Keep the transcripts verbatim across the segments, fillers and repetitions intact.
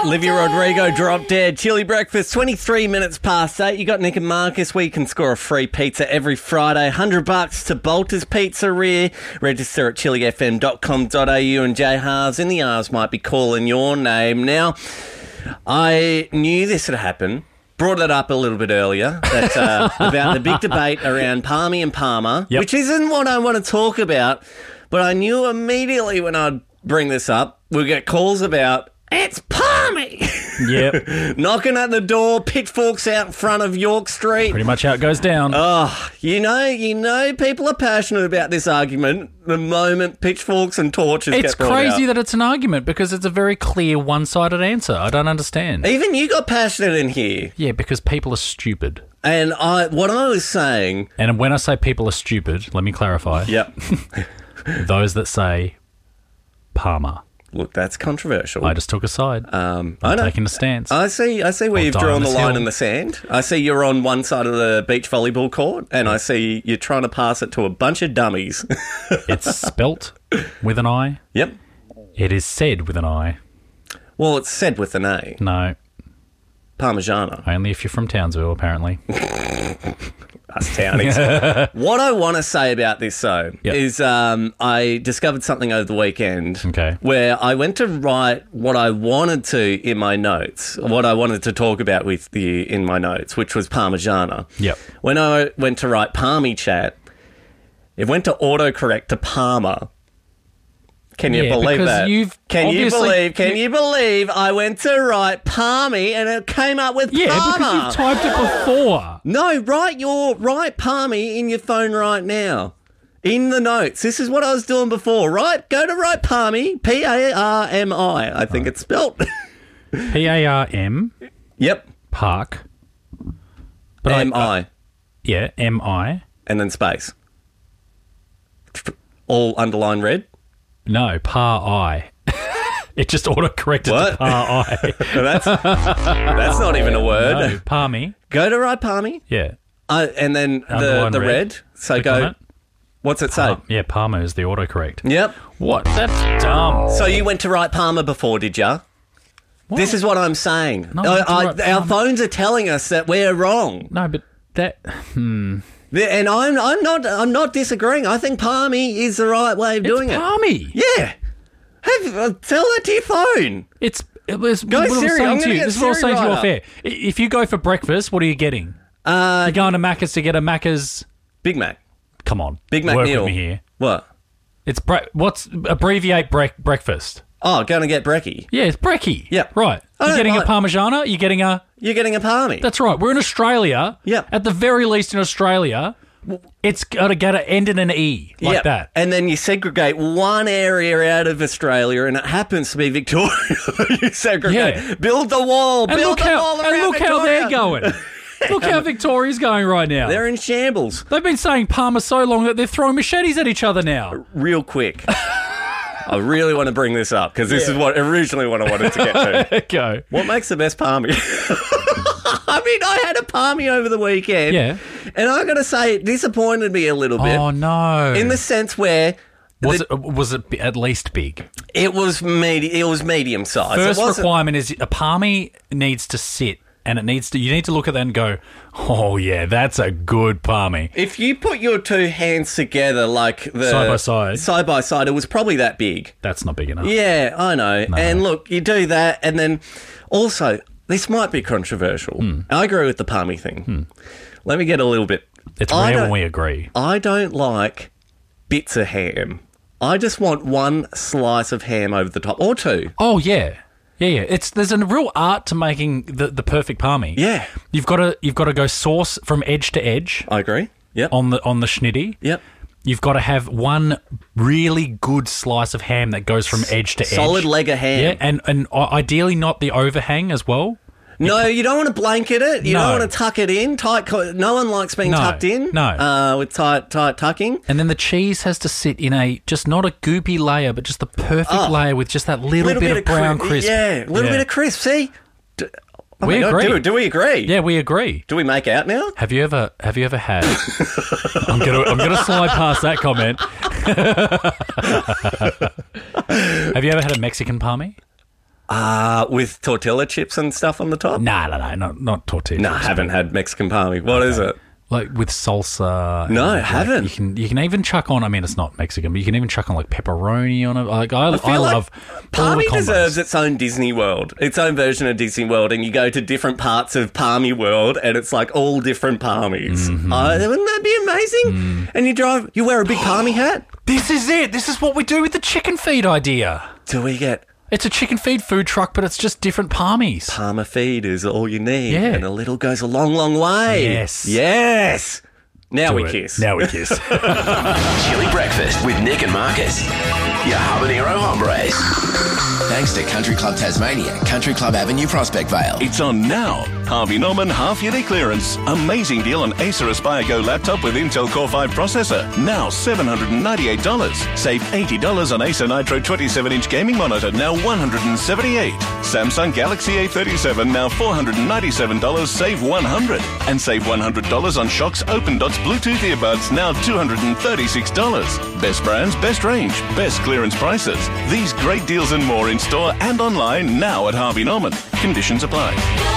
Olivia Rodrigo, Drop Dead. Chili breakfast, twenty-three minutes past eight. You got Nick and Marcus. We can score a free pizza every Friday. one hundred bucks to Bolter's Pizzeria. Register at chili f m dot com dot a u and J Halves in the R's might be calling your name. Now, I knew this would happen. Brought it up a little bit earlier that, uh, about the big debate around Palmy and Palmer, yep. which isn't what I want to talk about, but I knew immediately when I'd bring this up, we'd get calls about, it's Palmy! Yep. Knocking at the door, pitchforks out in front of York Street. Pretty much how it goes down. Oh, you know, you know, people are passionate about this argument the moment pitchforks and torches it's get brought crazy out. that it's an argument because it's a very clear one-sided answer. I don't understand. Even you got passionate in here. Yeah, because people are stupid. And I, what I was saying... And when I say people are stupid, let me clarify. Yep. Those that say Palmer. Look, that's controversial. I just took a side. Um, I'm I know. taking a stance. I see. I see where I'll you've die drawn on the this line hill. in the sand. I see you're on one side of the beach volleyball court, and I see you're trying to pass it to a bunch of dummies. It's spelt with an I. Yep. It is said with an I. Well, it's said with an A. No, Parmigiana. only if you're from Townsville, apparently. Us townies. What I want to say about this, though, Yep. is um, I discovered something over the weekend. Okay. Where I went to write what I wanted to in my notes, what I wanted to talk about with you in my notes, which was Parmigiana. Yep. When I went to write Palmy Chat, it went to autocorrect to Palmer. Can you Yeah, believe because that? you've Can you obviously- believe? Can you- you believe I went to write Palmy and it came up with Yeah, Palmer? because you've typed it before. No, write your write Palmy in your phone right now. In the notes. This is what I was doing before. Right? Go to write Palmy. P A R M I. I think it's spelt. P A R M, Yep. Park. But I- M I. Yeah, M I. And then space. All underlined red. No, Par I. It just auto-corrected What? to Par I. that's that's not even a word. No, Palmy. Go to write Palmy. Yeah. Uh, and then the, Underline the red. red. So Click on go. it. What's it say? Par- yeah, Palmer is the autocorrect. Yep. What? That's dumb. So you went to write Palmer before, did ya? This is what I'm saying. No, I- I went to I- write our Palmer. phones are telling us that we're wrong. No, but that... Hmm. The- And I'm I'm not I'm not disagreeing. I think Palmy is the right way of doing it's it. Palmy. Yeah. Have, uh, tell that to your phone. It's... It was, Go, what I was Siri, saying I'm to gonna you. get This is what I was Siri saying to you right off air. I- If you go for breakfast, what are you getting? Uh, You're going to Macca's to get a Macca's... Big Mac. Come on. Big Mac Work meal. with me here. What? It's... Bre- what's... Abbreviate bre- breakfast. Oh, going to get brekkie. Yeah, it's brekkie. Yep. Right. I You're don't getting like- a Parmigiana, you're getting a... You're getting a Palmy. That's right. We're in Australia. Yep. At the very least in Australia, it's got to get to end in an E, like Yep. that. And then you segregate one area out of Australia, and it happens to be Victoria. You segregate. Yeah. Build the wall. And build look the how wall and around look how Victoria. they're going. Look how Victoria's going right now. They're in shambles. They've been saying Palmer so long that they're throwing machetes at each other now. Real quick. I really want to bring this up because this is what originally what I wanted to get to. Go. What makes the best palmy? I mean, I had a palmy over the weekend. Yeah. And I got to say, it disappointed me a little bit. Oh no. In the sense where was the- it was it at least big? it was medi- it was medium size. First it wasn't- requirement is a palmy needs to sit and it needs to you need to look at that and go, "Oh yeah, that's a good palmy." If you put your two hands together like the Side by side. side by side, it was probably that big. That's not big enough. Yeah, I know. And look, you do that, and then also this might be controversial. Hmm. I agree with the palmy thing. Let me get a little bit. It's I rare when don't- we agree. I don't like bits of ham. I just want one slice of ham over the top, or two. Oh yeah. Yeah, yeah. It's there's a real art to making the, the perfect palmy. Yeah, You've got to you've got to go sauce from edge to edge I agree. Yep. on the on the schnitty. Yep. You've got to have one really good slice of ham that goes from edge to edge. Solid leg of ham. Yeah, and and i- ideally not the overhang as well. No, you don't want to blanket it. You No. don't want to tuck it in tight. co- No one likes being No, tucked in. no. uh, with tight, tight tucking. And then the cheese has to sit in a just not a goopy layer, but just the perfect Oh. layer with just that little, bit, of brown cri- crisp. Yeah, a little bit of crisp. See, D- oh We my God, agree. Do, do we agree? Yeah, we agree. Do we make out now? Have you ever have you ever had? I'm gonna I'm gonna slide past that comment. Have you ever had a Mexican palmy? Uh, with tortilla chips and stuff on the top? No, no, no, not, not tortilla No, I chips. haven't had Mexican palmy. What is it? Like with salsa. No, and, I haven't. Like, you can you can even chuck on, I mean, it's not Mexican, but you can even chuck on like pepperoni on it. Like, I, I, feel I like love Palmy all the combos. deserves its own Disney World, its own version of Disney World, and you go to different parts of Palmy World, and it's like all different Palmies. Mm-hmm. Oh, wouldn't that be amazing? Mm. And you drive, you wear a big Palmy hat. This is it. This is what we do with the chicken feed idea. Do we get It's a chicken feed food truck, but it's just different palmies. Palmer feed is all you need, Yeah. and a little goes a long, long way. Yes. Yes. Now Do we it. kiss. Now we kiss. Chili Breakfast with Nick and Marcus. Your habanero hombres. Thanks to Country Club Tasmania, Country Club Avenue, Prospect Vale. It's on now. Harvey Norman half-yearly clearance. Amazing deal on Acer Aspire Go laptop with Intel Core five processor. Now seven hundred ninety-eight dollars. Save eighty dollars on Acer Nitro twenty-seven inch gaming monitor, now one hundred seventy-eight dollars. Samsung Galaxy A thirty-seven, now four hundred ninety-seven dollars. Save one hundred dollars. And save one hundred dollars on Shox Open Dots Bluetooth earbuds, now two hundred thirty-six dollars. Best brands, best range, best clearance prices. These great deals and more in store and online now at Harvey Norman. Conditions apply.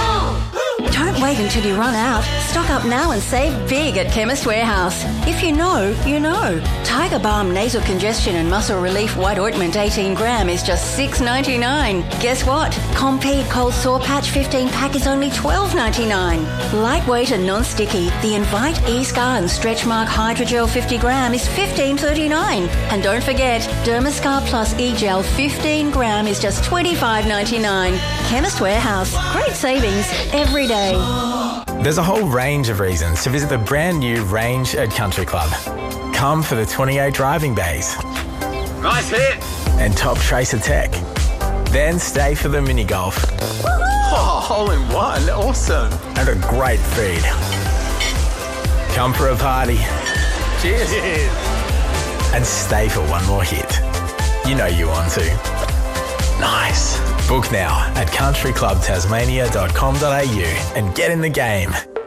Don't wait until you run out. Stock up now and save big at Chemist Warehouse. If you know, you know. Tiger Balm Nasal Congestion and Muscle Relief White Ointment eighteen gram is just six dollars ninety-nine. Guess what? Compeed Cold Sore Patch fifteen pack is only twelve dollars ninety-nine. Lightweight and non-sticky, the Invite E-Scar and Stretch Mark Hydrogel fifty gram is fifteen dollars thirty-nine. And don't forget, Dermascar Plus E-Gel fifteen gram is just twenty-five dollars ninety-nine. Chemist Warehouse. Great savings every day. There's a whole range of reasons to visit the brand new Range at Country Club. Come for the twenty-eight driving bays. Nice hit. And top tracer tech. Then stay for the mini golf. Oh, hole in one. Awesome. And a great feed. Come for a party. Cheers. And stay for one more hit. You know you want to. Nice. Book now at country club tasmania dot com dot a u and get in the game.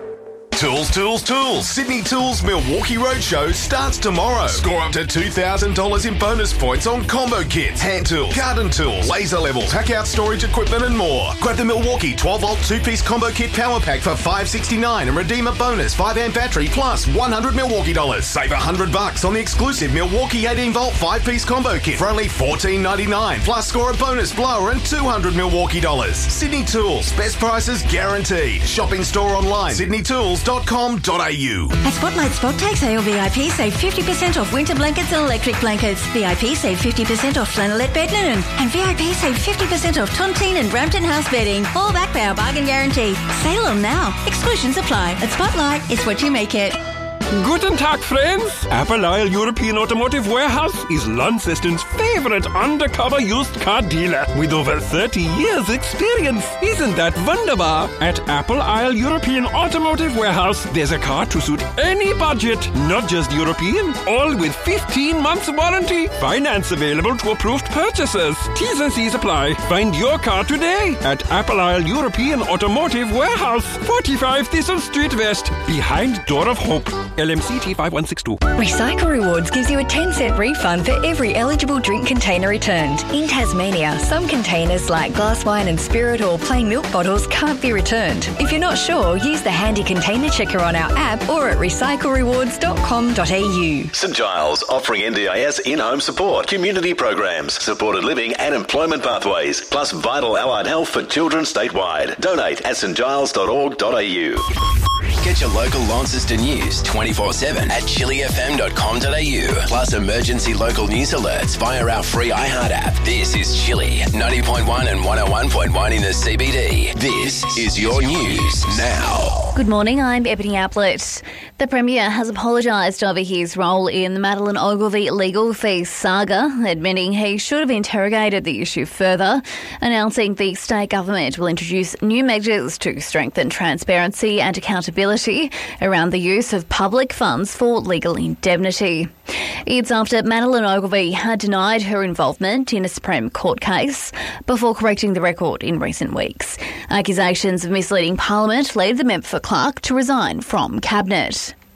Tools, tools, tools. Sydney Tools Milwaukee Roadshow starts tomorrow. Score up to two thousand dollars in bonus points on combo kits, hand tools, garden tools, laser levels, pack out storage equipment and more. Grab the Milwaukee twelve volt two-piece combo kit power pack for five dollars sixty-nine and redeem a bonus five amp battery plus one hundred Milwaukee dollars. Save one hundred bucks on the exclusive Milwaukee eighteen volt five-piece combo kit for only fourteen ninety-nine. Plus score a bonus blower and two hundred Milwaukee dollars. Sydney Tools, best prices guaranteed. Shopping store online, sydney tools dot com dot a u. At Spotlight Spot Take Sale, V I P save fifty percent off winter blankets and electric blankets. V I P save fifty percent off flannelette bed linen. And V I P save fifty percent off Tontine and Brampton house bedding. All backed by our bargain guarantee. Sale on now. Exclusions apply. At Spotlight, it's what you make it. Guten Tag, friends! Apple Isle European Automotive Warehouse is Launceston's favorite undercover used car dealer with over thirty years experience. Isn't that wunderbar? At Apple Isle European Automotive Warehouse, there's a car to suit any budget, not just European, all with fifteen months warranty. Finance available to approved purchasers. T's and C's apply. Find your car today at Apple Isle European Automotive Warehouse, forty-five Thistle Street West, behind Door of Hope. L M C T five one six two. Recycle Rewards gives you a ten cent refund for every eligible drink container returned. In Tasmania, some containers like glass wine and spirit or plain milk bottles can't be returned. If you're not sure, use the handy container checker on our app or at recycle rewards dot com dot a u. St Giles offering N D I S in-home support, community programs, supported living and employment pathways, plus vital allied health for children statewide. Donate at st giles dot org dot a u. Get your local Launceston news twenty-four seven at chili f m dot com dot a u. Plus emergency local news alerts via our free iHeart app. This is Chili, ninety point one and one oh one point one in the C B D. This is your news now. Good morning, I'm Ebony Ablett. The Premier has apologised over his role in the Madeline Ogilvie legal fees saga, admitting he should have interrogated the issue further, announcing the state government will introduce new measures to strengthen transparency and accountability around the use of public funds for legal indemnity. It's after Madeline Ogilvie had denied her involvement in a Supreme Court case before correcting the record in recent weeks. Accusations of misleading Parliament led the member for Clark to resign from Cabinet.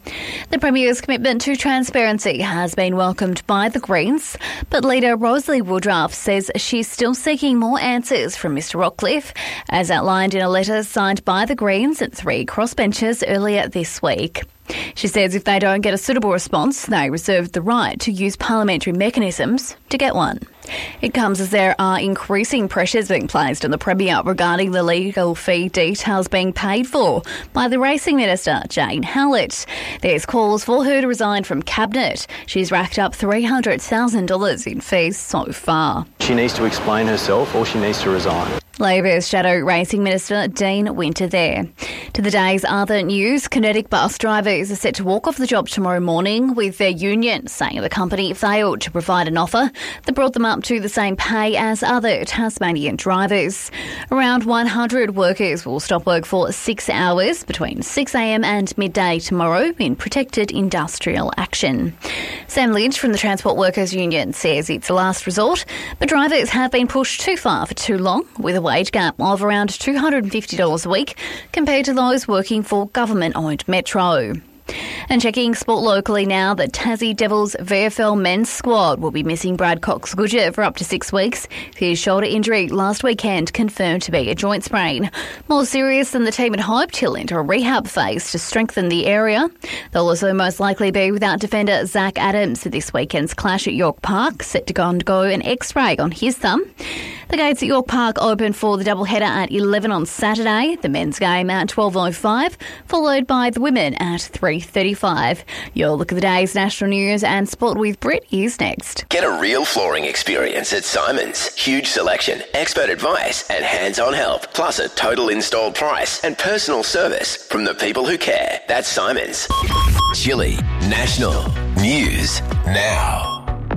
The Premier's commitment to transparency has been welcomed by the Greens, but leader Rosalie Woodruff says she's still seeking more answers from Mr Rockcliffe, as outlined in a letter signed by the Greens and three crossbenchers earlier this week. She says if they don't get a suitable response, they reserve the right to use parliamentary mechanisms to get one. It comes as there are increasing pressures being placed on the Premier regarding the legal fee details being paid for by the Racing Minister, Jane Hallett. There's calls for her to resign from Cabinet. She's racked up three hundred thousand dollars in fees so far. She needs to explain herself or she needs to resign. Labor's Shadow Racing Minister Dean Winter there. To the day's other news, kinetic bus drivers are set to walk off the job tomorrow morning, with their union saying the company failed to provide an offer that brought them up to the same pay as other Tasmanian drivers. Around one hundred workers will stop work for six hours between six a m and midday tomorrow in protected industrial action. Sam Lynch from the Transport Workers Union says it's a last resort, but drivers have been pushed too far for too long, with a wage gap of around two hundred fifty dollars a week compared to those working for government-owned Metro. And checking sport locally now, the Tassie Devils V F L men's squad will be missing Brad Cox-Goodger for up to six weeks. His shoulder injury last weekend confirmed to be a joint sprain. More serious than the team had hoped, he'll enter a rehab phase to strengthen the area. They'll also most likely be without defender Zach Adams for this weekend's clash at York Park, set to undergo an X-ray on his thumb. The gates at York Park open for the doubleheader at eleven on Saturday, the men's game at twelve oh five, followed by the women at three thirty-five. Your look at the day's national news and sport with Brit is next. Get a real flooring experience at Simon's. Huge selection, expert advice and hands-on help, plus a total install price and personal service from the people who care. That's Simon's. Chili National News Now.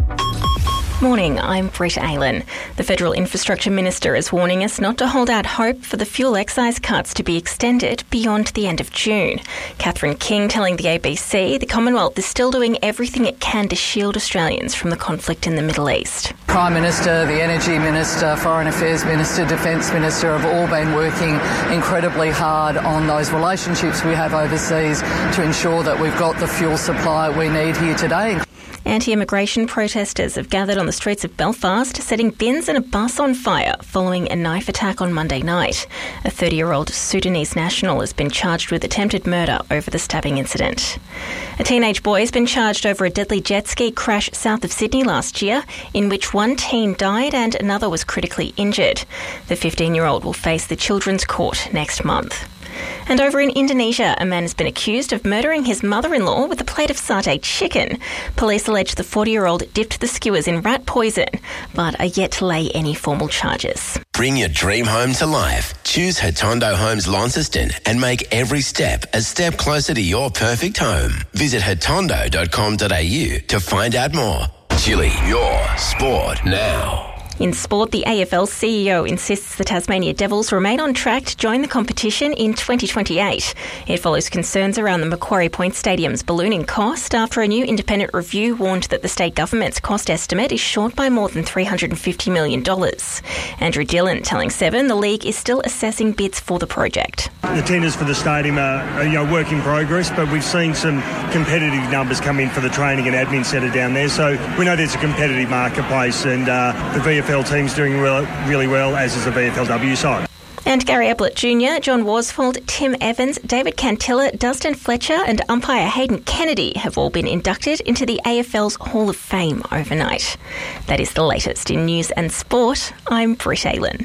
Morning, I'm Brit Aylan. The Federal Infrastructure Minister is warning us not to hold out hope for the fuel excise cuts to be extended beyond the end of June. Catherine King telling the A B C the Commonwealth is still doing everything it can to shield Australians from the conflict in the Middle East. Prime Minister, the Energy Minister, Foreign Affairs Minister, Defence Minister have all been working incredibly hard on those relationships we have overseas to ensure that we've got the fuel supply we need here today. Anti-immigration protesters have gathered on the streets of Belfast, setting bins and a bus on fire following a knife attack on Monday night. A thirty-year-old Sudanese national has been charged with attempted murder over the stabbing incident. A teenage boy has been charged over a deadly jet ski crash south of Sydney last year, in which one teen died and another was critically injured. The fifteen-year-old will face the Children's Court next month. And over in Indonesia, a man has been accused of murdering his mother-in-law with a plate of satay chicken. Police allege the forty-year-old dipped the skewers in rat poison, but are yet to lay any formal charges. Bring your dream home to life. Choose Hatondo Homes Launceston and make every step a step closer to your perfect home. Visit hatondo dot com dot a u to find out more. Chili, your sport now. In sport, the A F L C E O insists the Tasmania Devils remain on track to join the competition in twenty twenty-eight. It follows concerns around the Macquarie Point Stadium's ballooning cost after a new independent review warned that the state government's cost estimate is short by more than three hundred fifty million dollars. Andrew Dillon telling Seven the league is still assessing bids for the project. The tenders for the stadium are, you know, work in progress, but we've seen some competitive numbers come in for the training and admin centre down there. So we know there's a competitive marketplace, and uh, the V F L team's doing well, really well, as is the V F L W side. And Gary Ablett Junior, John Worsfold, Tim Evans, David Cantilla, Dustin Fletcher and umpire Hayden Kennedy have all been inducted into the A F L's Hall of Fame overnight. That is the latest in news and sport. I'm Brit Aylan.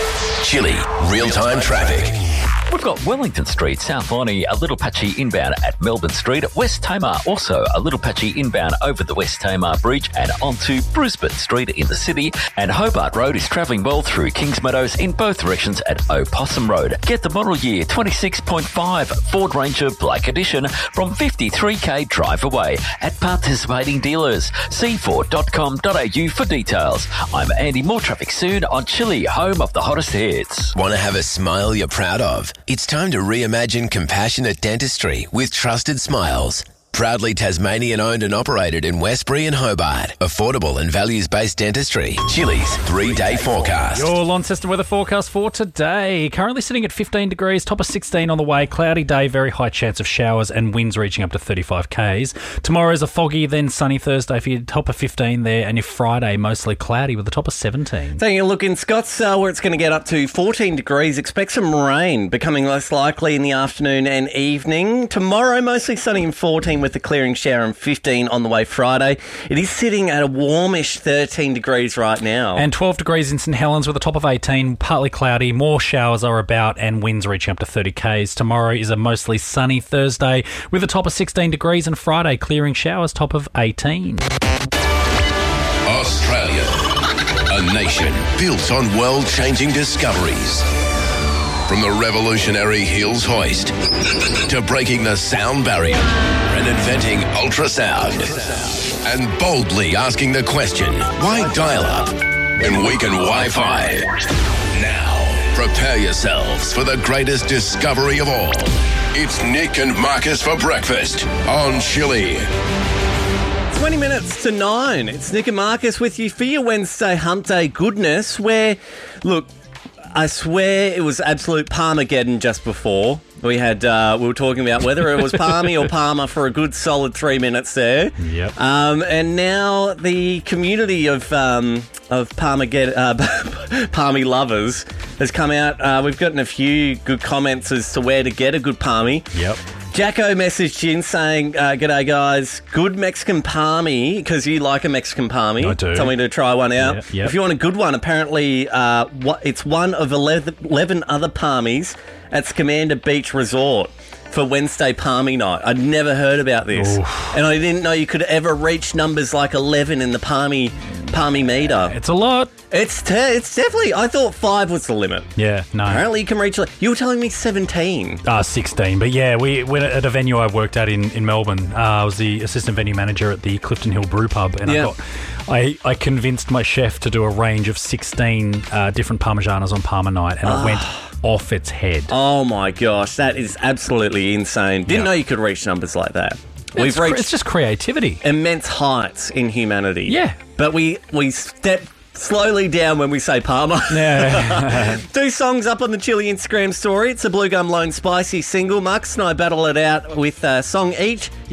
Chili real-time traffic. We've got Wellington Street, South Lonnie, a little patchy inbound at Melbourne Street. West Tamar, also a little patchy inbound over the West Tamar Bridge and onto Brisbane Street in the city. And Hobart Road is travelling well through Kings Meadows in both directions at Opossum Road. Get the model year twenty-six point five Ford Ranger Black Edition from fifty-three k drive away at participating dealers. c ford dot com dot a u for details. I'm Andy. More traffic soon on Chili, home of the hottest hits. Want to have a smile you're proud of? It's time to reimagine compassionate dentistry with Trusted Smiles. Proudly Tasmanian owned and operated in Westbury and Hobart. Affordable and values-based dentistry. Chili's three-day forecast. Your Launceston weather forecast for today. Currently sitting at fifteen degrees, top of sixteen on the way. Cloudy day, very high chance of showers and winds reaching up to thirty-five kays. Tomorrow's a foggy, then sunny Thursday for your top of fifteen there, and your Friday mostly cloudy with a top of seventeen. Taking a look in Scottsdale, where it's going to get up to fourteen degrees. Expect some rain, becoming less likely in the afternoon and evening. Tomorrow, mostly sunny and fourteen with a clearing shower and fifteen on the way Friday. It is sitting at a warmish thirteen degrees right now. And twelve degrees in St Helens with a top of eighteen, partly cloudy. More showers are about and winds reaching up to thirty kays. Tomorrow is a mostly sunny Thursday with a top of sixteen degrees, and Friday clearing showers, top of eighteen. Australia, a nation built on world-changing discoveries. From the revolutionary Hills hoist to breaking the sound barrier and inventing ultrasound, and boldly asking the question, why dial-up when we can Wi-Fi? Now, prepare yourselves for the greatest discovery of all. It's Nick and Marcus for breakfast on Chili. twenty minutes to nine. It's Nick and Marcus with you for your Wednesday Hump Day goodness, where, look, I swear it was absolute Palmageddon just before. We had uh, we were talking about whether it was Palmy or Palmer for a good solid three minutes there. Yep. Um, and now the community of um, of Palmageddon, uh, Palmy lovers has come out. Uh, we've gotten a few good comments as to where to get a good Palmy. Yep. Jacko messaged in saying, uh, g'day guys, good Mexican palmy, because you like a Mexican palmy. I do. Tell me to try one out. Yeah, yep. If you want a good one, apparently uh, what, it's one of eleven, eleven other palmies at Scamander Beach Resort for Wednesday Palmy Night. I'd never heard about this. Oof. And I didn't know you could ever reach numbers like eleven in the palmy, palmy meter. It's a lot. It's te- it's definitely, I thought five was the limit. Yeah, no. Apparently you can reach, you were telling me seventeen. Uh, sixteen. But yeah, we went at a venue I worked at in, in Melbourne. Uh, I was the assistant venue manager at the Clifton Hill Brew Pub, and Yeah. I got I, I convinced my chef to do a range of sixteen uh, different Parmesanas on Parma night, and it went off its head. Oh my gosh, that is absolutely insane. Didn't Yeah. know you could reach numbers like that. It's, cre- it's just creativity. Immense heights in humanity. Yeah. But we, we step slowly down when we say Palmer. Yeah. Two songs up on the Chili Instagram story. It's a Blue Gum Lone Spicy single. Marcus and I battle it out with a song each.